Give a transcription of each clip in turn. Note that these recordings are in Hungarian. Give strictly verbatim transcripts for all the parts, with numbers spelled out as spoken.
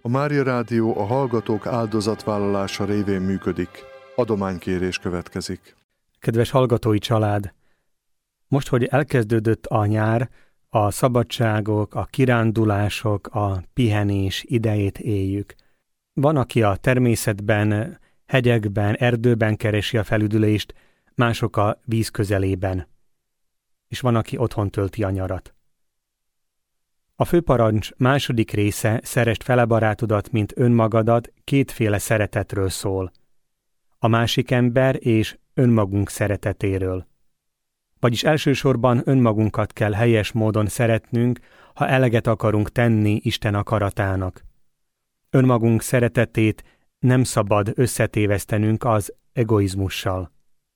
A Mária Rádió a hallgatók áldozatvállalása révén működik. Adománykérés következik. Kedves hallgatói család! Most, hogy elkezdődött a nyár, a szabadságok, a kirándulások, a pihenés idejét éljük. Van, aki a természetben, hegyekben, erdőben keresi a felüdülést, mások a víz közelében. És van, aki otthon tölti a nyarat. A főparancs második része, szeresd fele barátodat, mint önmagadat, kétféle szeretetről szól. A másik ember és önmagunk szeretetéről. Vagyis elsősorban önmagunkat kell helyes módon szeretnünk, ha eleget akarunk tenni Isten akaratának. Önmagunk szeretetét nem szabad összetévesztenünk az egoizmussal.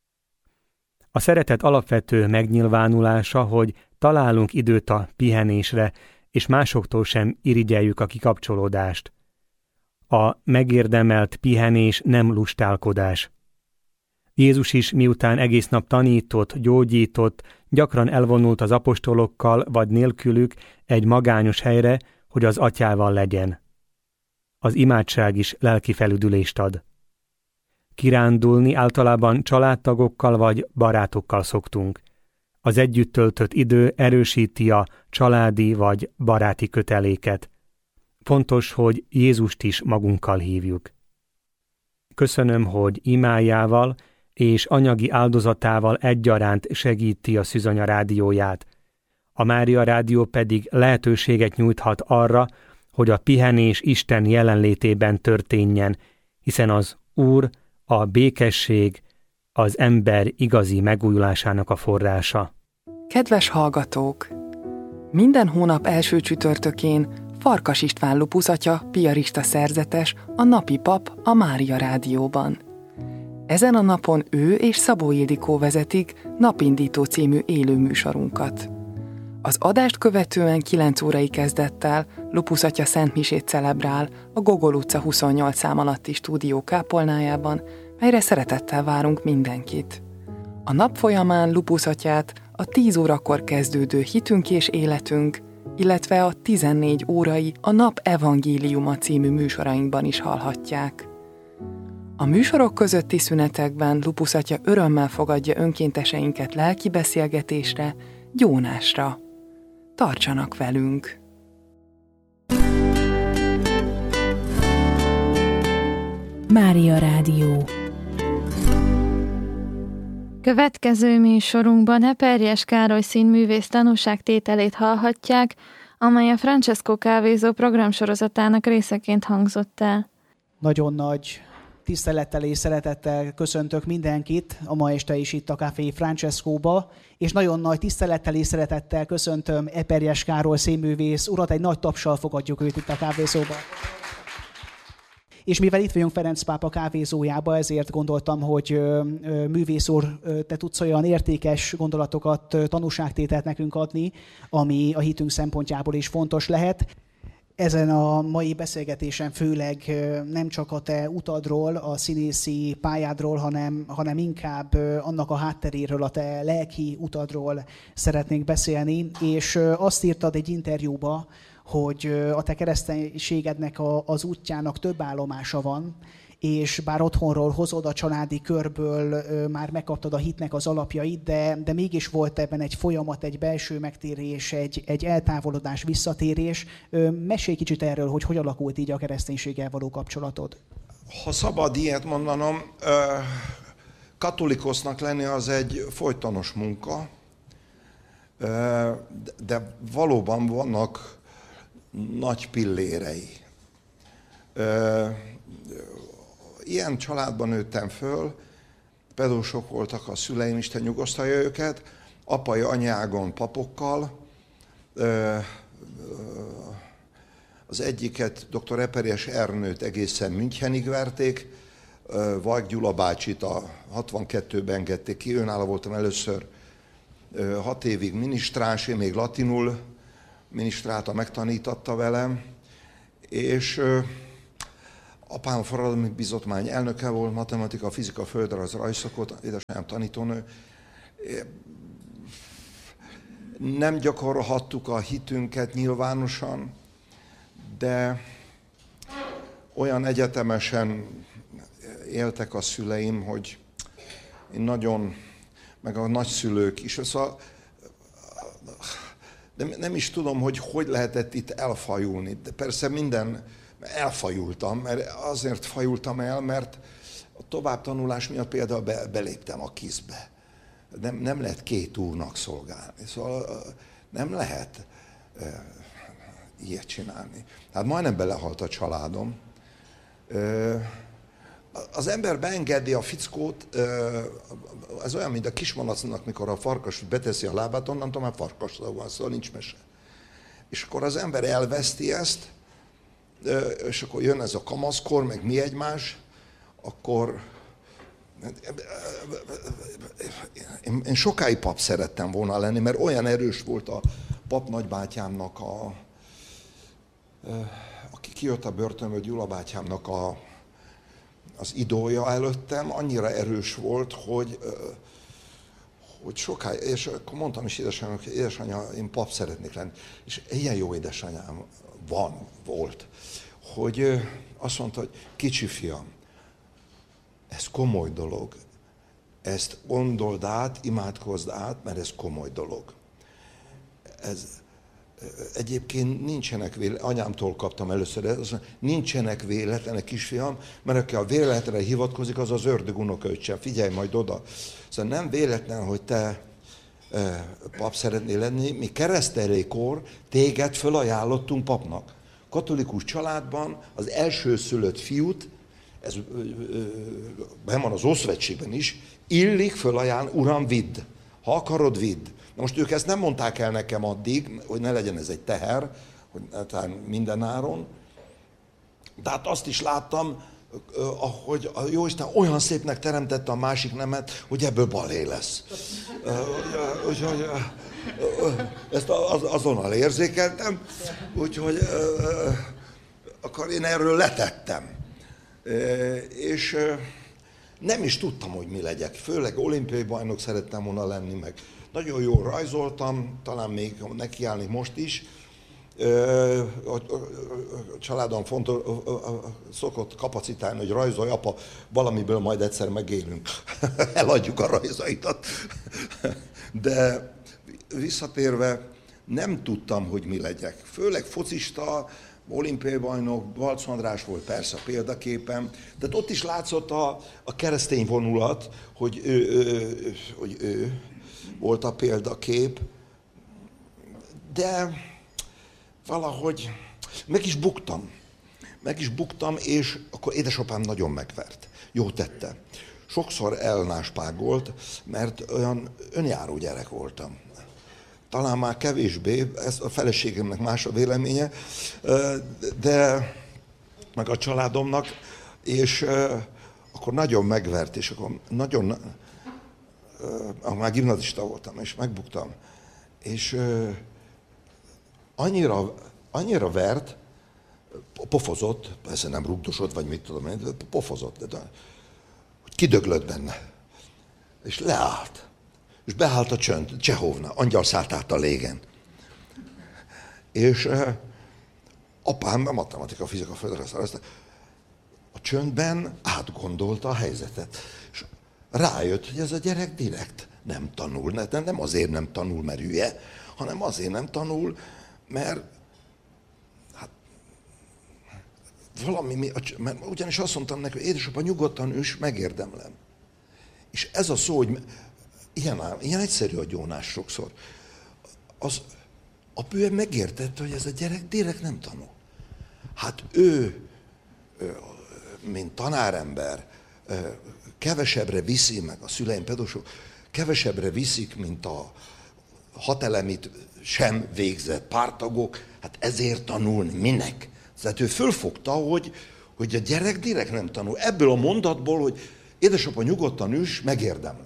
A szeretet alapvető megnyilvánulása, hogy találunk időt a pihenésre, és másoktól sem irigyeljük a kikapcsolódást. A megérdemelt pihenés nem lustálkodás. Jézus is, miután egész nap tanított, gyógyított, gyakran elvonult az apostolokkal vagy nélkülük egy magányos helyre, hogy az atyával legyen. Az imádság is lelki felüdülést ad. Kirándulni általában családtagokkal vagy barátokkal szoktunk. Az együtt töltött idő erősíti a családi vagy baráti köteléket. Fontos, hogy Jézust is magunkkal hívjuk. Köszönöm, hogy imájával és anyagi áldozatával egyaránt segíti a Szűzanya rádióját. A Mária Rádió pedig lehetőséget nyújthat arra, hogy a pihenés Isten jelenlétében történjen, hiszen az Úr, a békesség, az ember igazi megújulásának a forrása. Kedves hallgatók! Minden hónap első csütörtökén Farkas István Lupusz atya, piarista szerzetes, a napi pap a Mária Rádióban. Ezen a napon ő és Szabó Ildikó vezetik Napindító című élő műsorunkat. Az adást követően kilenc órai kezdettel Lupusz atya szentmisét celebrál a Gogol utca huszonnyolc szám alatti stúdió kápolnájában, melyre szeretettel várunk mindenkit. A nap folyamán Lupusz atyát a tíz órakor kezdődő Hitünk és életünk, illetve a tizennégy órai a Nap Evangéliuma című műsorainkban is hallhatják. A műsorok közötti szünetekben Lupusz atya örömmel fogadja önkénteseinket lelki beszélgetésre, gyónásra. Tartsanak velünk! Mária Rádió. Következő műsorunkban Eperjes Károly színművész tanúságtételét hallhatják, amely a Francesco Kávézó programsorozatának részeként hangzott el. Nagyon nagy tisztelettel és szeretettel köszöntök mindenkit a ma este is itt a Café Francescóba, és nagyon nagy tisztelettel és szeretettel köszöntöm Eperjes Károly színművész urat, egy nagy tapssal fogadjuk őt itt a kávézóba. És mivel itt vagyunk Ferenc pápa kávézójába, ezért gondoltam, hogy művész úr, te tudsz olyan értékes gondolatokat, tanúságtételt nekünk adni, ami a hitünk szempontjából is fontos lehet. Ezen a mai beszélgetésen főleg nem csak a te utadról, a színészi pályádról, hanem, hanem inkább annak a hátteréről, a te lelki utadról szeretnénk beszélni. És azt írtad egy interjúba, hogy a te kereszténységednek a, az útjának több állomása van, és bár otthonról hozod, a családi körből ö, már megkaptad a hitnek az alapjait, de, de mégis volt ebben egy folyamat, egy belső megtérés, egy, egy eltávolodás, visszatérés. Ö, mesélj kicsit erről, hogy hogy alakult így a kereszténységgel való kapcsolatod. Ha szabad ilyet mondanom, ö, katolikusznak lenni az egy folytonos munka, ö, de valóban vannak nagy pillérei. Ö, Ilyen családban nőttem föl, pedósok voltak a szüleim, Isten nyugosztalja őket, apai anyágon papokkal. Az egyiket, dr. Eperjes Ernőt egészen Münchenig verték, Vajk Gyula bácsit a hatvankettőben engedték ki, őnála voltam először hat évig minisztráns, én még latinul minisztrálta, megtanítatta velem, és apám forradalmi bizottmány elnöke volt, matematika, fizika, földrajz, rajzszakot, édesanyám tanítónő. Nem gyakorolhattuk a hitünket nyilvánosan, de olyan egyetemesen éltek a szüleim, hogy én nagyon, meg a nagyszülők is, szóval nem, nem is tudom, hogy hogy lehetett itt elfajulni. De persze minden, elfajultam, mert azért fajultam el, mert a továbbtanulás miatt például be, beléptem a KISZ-be. Nem, nem lehet két úrnak szolgálni, szóval nem lehet e, ilyet csinálni. Hát majdnem belehalt a családom. E, az ember beengedi a fickót, e, ez olyan, mint a kismalacnak, mikor a farkas beteszi a lábát, onnantól már farkasra van, szóval nincs mese. És akkor az ember elveszti ezt, e, és akkor jön ez a kamaszkor, meg mi egymás, akkor én, én sokáig pap szerettem volna lenni, mert olyan erős volt a pap nagybátyámnak, a, aki kijött a börtönből, Gyula bátyámnak a, az idója előttem, annyira erős volt, hogy, hogy sokáig, és akkor mondtam is édesanyámnak, hogy édesanyja, én pap szeretnék lenni. És ilyen jó édesanyám van, volt, hogy azt mondta, hogy kicsi fiam, ez komoly dolog. Ezt gondold át, imádkozd át, mert ez komoly dolog. Ez, egyébként nincsenek véletlenek, anyámtól kaptam először, ez, nincsenek véletlenek, kisfiam, mert aki a véletlenre hivatkozik, az az ördög unokaöccse. Figyelj majd oda. Szóval nem véletlen, hogy te e, pap szeretnél lenni, mi keresztelékkor téged fölajánlottunk papnak. Katolikus családban az elsőszülött fiút, ez benn van az Ószövetségben is, illik fölajánl, uram, vidd. Ha akarod, vidd. Na most ők ezt nem mondták el nekem addig, hogy ne legyen ez egy teher, hogy mindenáron. De hát azt is láttam, hogy a Jóisten olyan szépnek teremtette a másik nemet, hogy ebből balhé lesz. Úgyhogy ezt azonnal érzékeltem, úgyhogy akkor én erről letettem. És nem is tudtam, hogy mi legyek. Főleg olimpiai bajnok szerettem volna lenni, meg nagyon jól rajzoltam, talán még nekiállni most is. A családom fontos, szokott kapacitálni, hogy rajzolj, apa, valamiből majd egyszer megélünk. Eladjuk a rajzaitat. De visszatérve, nem tudtam, hogy mi legyek. Főleg focista, olimpiai bajnok, Balc András volt persze a példaképem, de ott is látszott a, a keresztény vonulat, hogy ő, ő, hogy ő volt a példakép, de valahogy meg is buktam. Meg is buktam, és akkor édesapám nagyon megvert. Jó tette. Sokszor elnáspágolt, mert olyan önjáró gyerek voltam. Talán már kevésbé, ez a feleségemnek más a véleménye, de meg a családomnak, és akkor nagyon megvert, és akkor nagyon, akkor már gimnazista voltam, és megbuktam. És annyira, annyira vert, pofozott, persze nem rugdosott, vagy mit tudom én, pofozott, de, hogy kidöglött benne. És leállt. És beállt a csönd, Csehovna, angyal szállt át a légen. És eh, apám, a matematika, fizika, földrajz, a csöndben átgondolta a helyzetet. És rájött, hogy ez a gyerek direkt nem tanul. Nem, nem azért nem tanul, mert hülye, hanem azért nem tanul, mert hát, valami, mert ugyanis azt mondtam neki, hogy édesapa, nyugodtan üss, megérdemlem. És ez a szó, hogy Ilyen, ilyen egyszerű a gyónás sokszor. Az, a pühe megértette, hogy ez a gyerek direkt nem tanul. Hát ő, mint tanárember, kevesebbre viszi, meg a szüleim pedagógusok, kevesebbre viszik, mint a hatelemit sem végzett pártagok, hát ezért tanulni, minek? Tehát ő fölfogta, hogy, hogy a gyerek direkt nem tanul. Ebből a mondatból, hogy édesapa, nyugodtan üss, megérdemlem.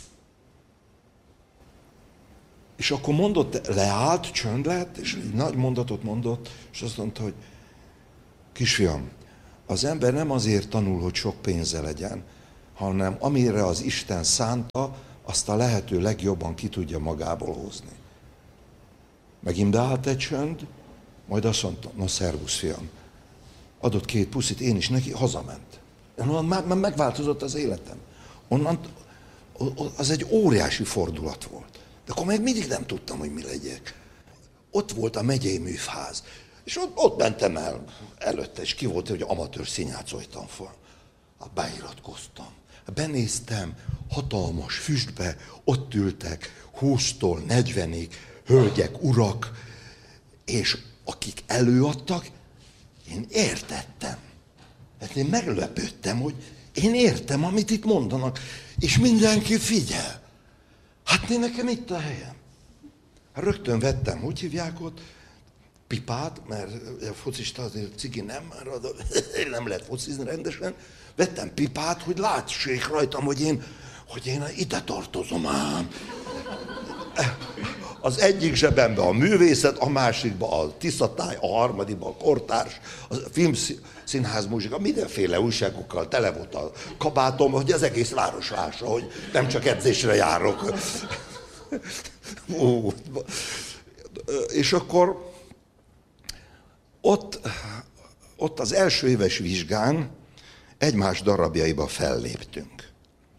És akkor mondott, leállt, csönd lett, és egy nagy mondatot mondott, és azt mondta, hogy kisfiam, az ember nem azért tanul, hogy sok pénze legyen, hanem amire az Isten szánta, azt a lehető legjobban ki tudja magából hozni. Megint beállt egy csönd, majd azt mondta, na szervusz fiam, adott két puszit, én is neki, hazament. Onnan már, már megváltozott az életem. Onnan, az egy óriási fordulat volt. De akkor még mindig nem tudtam, hogy mi legyek. Ott volt a megyei műfáz, és ott, ott mentem el előtte, és ki volt, hogy amatőr színjátszói tanfolyam. Beiratkoztam. Benéztem, hatalmas füstbe, ott ültek húsztól negyvenig hölgyek, urak, és akik előadtak, én értettem. Hát én meglepődtem, hogy én értem, amit itt mondanak, és mindenki figyel. Hát én nekem itt a helyem. Rögtön vettem, hogy hívják ott, pipát, mert a focista azért cigi nem, mert nem lehet focizni rendesen. Vettem pipát, hogy lássék rajtam, hogy én, hogy én ide tartozom ám. Az egyik zsebembe a művészet, a másikba a tiszatály, a harmadikba a kortárs, a filmszínház muzsika, mindenféle újságokkal tele volt a kabátom, hogy az egész város lássa, hogy nem csak edzésre járok. Ó, és akkor ott, ott az első éves vizsgán egymás darabjaiba felléptünk.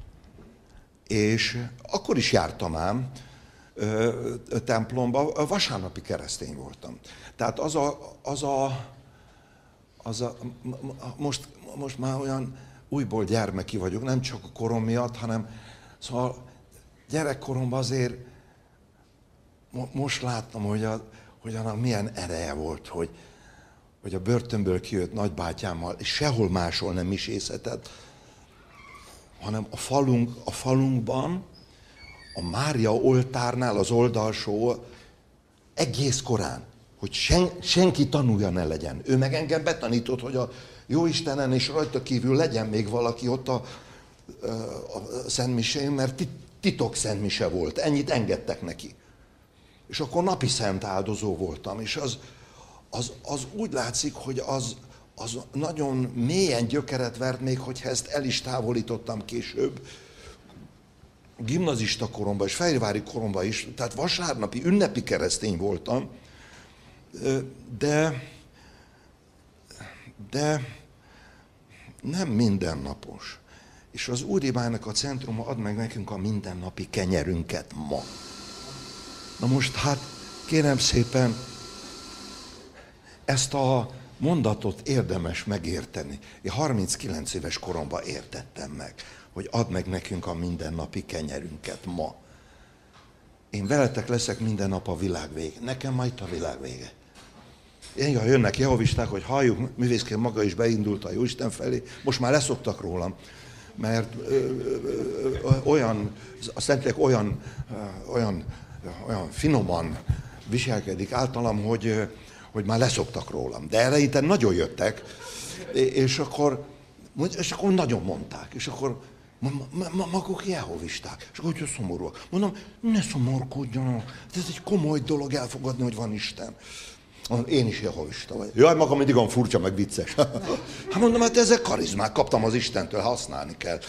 És akkor is jártam ám ö, templomba, vasárnapi keresztény voltam. Tehát az a, az a, az a most, most már olyan újból gyermeki vagyok, nem csak a korom miatt, hanem szóval gyerekkoromban azért most láttam, hogy, a, hogy annak milyen ereje volt, hogy, hogy a börtönből kijött nagybátyámmal, és sehol máshol nem misézhetett, hanem a, falunk, a falunkban, a Mária oltárnál, az oldalsó, egész korán, hogy sen, senki tanulja ne legyen. Ő meg engem betanított, hogy a Jóistenen és rajta kívül legyen még valaki ott a, a szentmisén, mert titok szentmise volt, ennyit engedtek neki. És akkor napi szent áldozó voltam, és az, az, az úgy látszik, hogy az, az nagyon mélyen gyökeret vert, még hogyha ezt el is távolítottam később, gimnazista koromban és fehérvári koromban is, tehát vasárnapi, ünnepi keresztény voltam, de, de nem mindennapos. És az Úribának a centruma ad meg nekünk a mindennapi kenyerünket ma. Na most hát kérem szépen, ezt a mondatot érdemes megérteni. Én harminckilenc éves koromban értettem meg, hogy add meg nekünk a mindennapi kenyerünket ma. Én veletek leszek minden nap a világ vége. Nekem ma itt a világ vége. Én, ha jönnek jehovisták, hogy halljuk, művészként maga is beindult a Jóisten felé, most már leszoktak rólam, mert ö, ö, ö, olyan, a Szentlélek olyan, ö, olyan, ö, olyan finoman viselkedik általam, hogy, ö, hogy már leszoktak rólam. De eleinte nagyon jöttek, és akkor, és akkor nagyon mondták, és akkor maguk jehovisták, és akkor hogy szomorúak. Mondom, ne szomorkodjanak, ez egy komoly dolog elfogadni, hogy van Isten. Én is jehovista vagyok. Jaj, maga mindig olyan furcsa, meg vicces. Hát mondom, hát ezek karizmák, kaptam az Istentől, használni kell.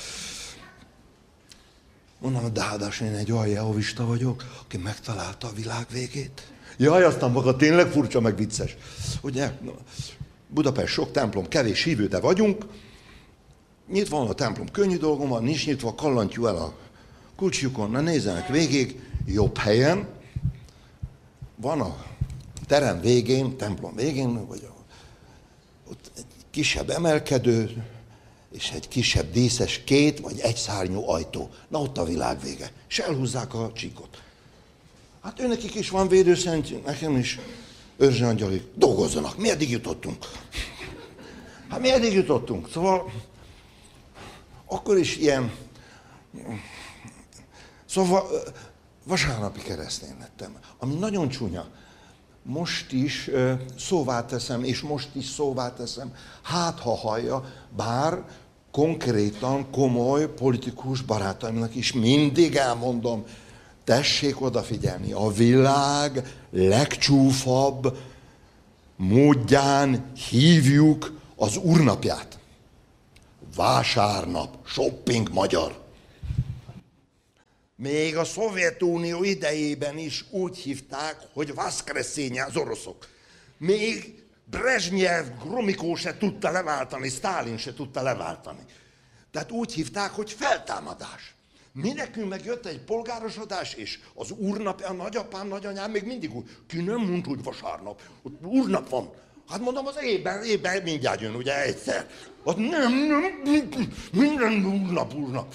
Mondom, de hádásul én egy olyan jehovista vagyok, aki megtalálta a világ végét. Jaj, aztán maga tényleg furcsa, meg vicces. Ugye, Budapest sok templom, kevés hívő, de vagyunk. Nyitva van a templom, könnyű dolgom van, nincs nyitva, kallantjuk el a kulcsjukon, na nézzenek végig, jobb helyen. Van a terem végén, templom végén, vagy ott egy kisebb emelkedő, és egy kisebb díszes két vagy egy szárnyú ajtó. Na ott a világ vége. És elhúzzák a csíkot. Hát őnekik is van védőszent, nekem is őrzsi angyalik. Dolgozzanak, mi eddig jutottunk? Hát mi eddig jutottunk? Szóval akkor is ilyen... Szóval vasárnapi keresztény lettem, ami nagyon csúnya. Most is szóvá teszem, és most is szóvá teszem, hát ha hallja, bár konkrétan komoly politikus barátaimnak is mindig elmondom, tessék odafigyelni, a világ legcsúfabb módján hívjuk az Úrnapját. Vásárnap, shopping magyar. Még a Szovjetunió idejében is úgy hívták, hogy Vaszkreszénye az oroszok. Még Brezsnyev, Gromikó se tudta leváltani, Sztálin se tudta leváltani. Tehát úgy hívták, hogy feltámadás. Mi nekünk meg jött egy polgárosodás, és az úrnap, a nagyapám, nagyanyám még mindig úgy, ki nem mond, hogy vasárnap, ott úrnap van. Hát mondom, az évben, évben mindjárt jön, ugye, egyszer. Hát nem, nem, minden úrnap, úrnap.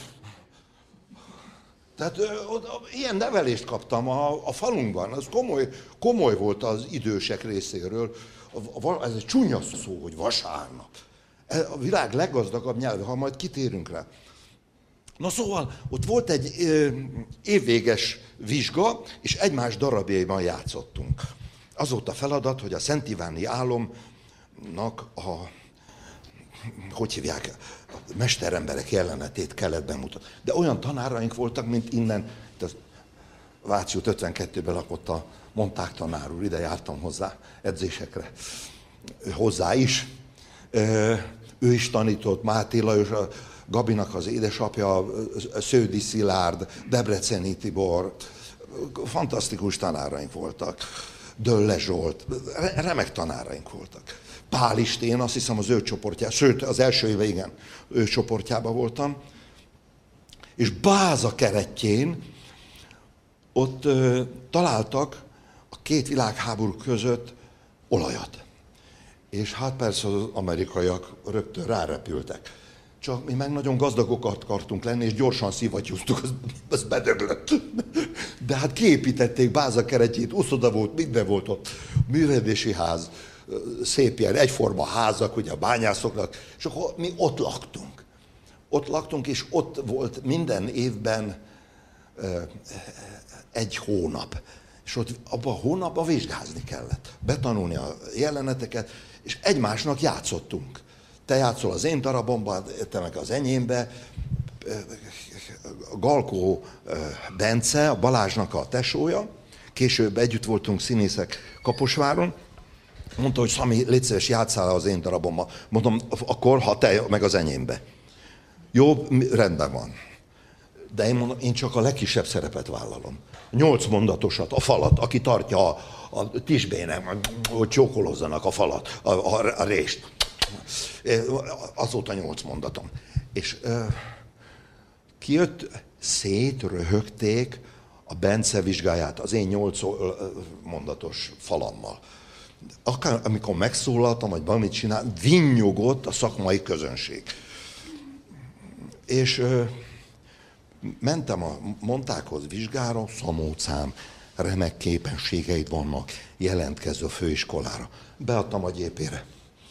Tehát ö, ö, ilyen nevelést kaptam a, a falunkban, ez komoly, komoly volt az idősek részéről. A, a, ez egy csúnya szó, hogy vasárnap. A világ leggazdagabb nyelve, ha majd kitérünk rá. Na szóval, ott volt egy ö, évvéges vizsga, és egymás darabjaiban játszottunk. Az volt a feladat, hogy a Szent Iváni álomnak a, hogy hívják, a mesteremberek jelenetét kellett bemutatni. De olyan tanáraink voltak, mint innen, Váci út ötvenkettőben lakott a Monták tanár úr, ide jártam hozzá edzésekre, hozzá is. Ő is tanított, Máté Lajos, a Gabinak az édesapja, Sződi Szilárd, Debreceni Tibor, fantasztikus tanáraink voltak. Dölle Zsolt, remek tanáraink voltak. Pál István, azt hiszem az ő csoportjában, sőt az első éve igen, ő csoportjában voltam. És Báza keretjén ott ö, találtak a két világháború között olajat. És hát persze az amerikaiak rögtön rárepültek. Csak mi meg nagyon gazdagok akartunk lenni, és gyorsan szivattyúztuk, az, az bedöglött. De hát kiépítették Báza keretjét, uszoda volt, minden volt ott. Művelési ház, szép ilyen egyforma házak, ugye a bányászoknak, és akkor mi ott laktunk. Ott laktunk, és ott volt minden évben egy hónap. És ott abban a hónapban vizsgázni kellett. Betanulni a jeleneteket, és egymásnak játszottunk. Te játszol az én darabomban, te meg az enyémbe. Galkó Bence, a Balázsnak a tesója, később együtt voltunk színészek Kaposváron, mondta, hogy Szami, légy szíves, játsszál az én darabomban. Mondom, akkor, ha te meg az enyémbe. Jó, rendben van. De én mondom, én csak a legkisebb szerepet vállalom. Nyolc mondatosat, a falat, aki tartja a, a tisbének, hogy csókolozzanak a falat, a, a, a rést. Azóta nyolc mondatom. És uh, kijött, szétröhögték a Bence vizsgáját az én nyolc mondatos falammal. Akár amikor megszólaltam, vagy valamit csináltam, vinnyogott a szakmai közönség. És uh, mentem a Montákhoz vizsgára, Szamócám, remek képességeid vannak, jelentkezz a főiskolára. Beadtam a gyépére.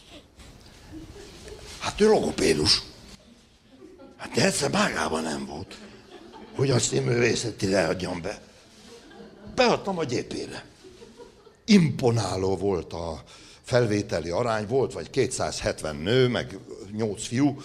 Hát ő logopédus. Hát egyszer mágában nem volt, hogy a színművészeti leadjam be. Beadtam a gyépére. Imponáló volt a felvételi arány, volt vagy kétszázhetven nő, meg nyolc fiú.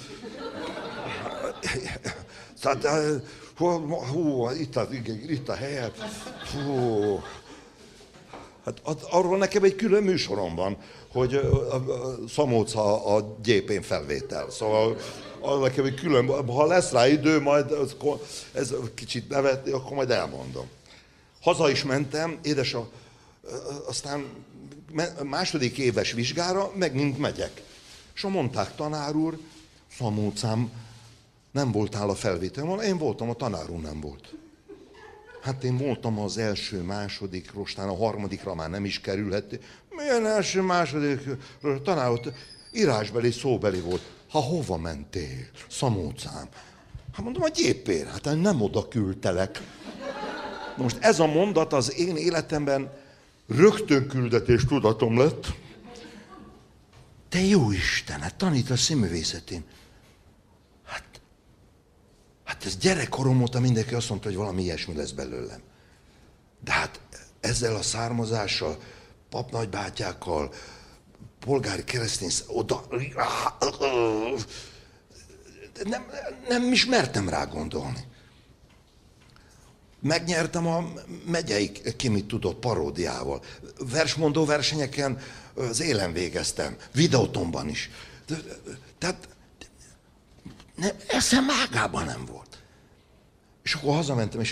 Tehát, hú, hú, itt, a, itt a helye. Hú. Hát arról nekem egy külön műsorom van, hogy a, a Szamóca a gyépén felvétel. Szóval nekem egy külön, ha lesz rá idő, majd az, ez kicsit nevetni, akkor majd elmondom. Haza is mentem, édes a, aztán második éves vizsgára megint megyek. És mondták, tanár úr, Szamócám, nem voltál a felvételen, én voltam, a tanár úr nem volt. Hát én voltam az első, második, rostán a harmadikra már nem is kerülhet. Milyen első, második, tanár úr, írásbeli, szóbeli volt. Ha hova mentél? Szamócám. Hát mondom, a gyépére, hát nem oda küldtelek. Most ez a mondat az én életemben rögtön küldetés tudatom lett. Te jó Isten, hát tanítasz színművészetén. Hát, hát ez gyerekkorom óta mindenki azt mondta, hogy valami ilyesmi lesz belőlem. De hát ezzel a származással, papnagybátyákkal, polgári keresztény, oda... Nem, nem is mertem rá gondolni. Megnyertem a megyei Ki mit tudott paródiával. Versmondó versenyeken az élen végeztem, videótonban is. Tehát nem, eszem ágában nem volt. És akkor hazamentem, és